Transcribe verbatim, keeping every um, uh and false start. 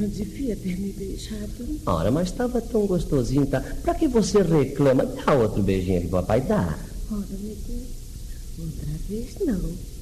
devia ter me beijado. Ora, mas estava tão gostosinho, tá? Pra que você reclama? Dá outro beijinho que o papai dá. Ora, meu Deus, outra vez não.